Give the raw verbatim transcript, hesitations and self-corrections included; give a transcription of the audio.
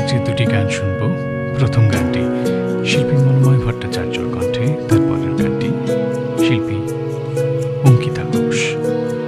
আজকে দুটি গান শুনব। প্রথম গানটি শিল্পী মনোময় ভট্টাচার্যর কণ্ঠে, তারপরের গানটি শিল্পী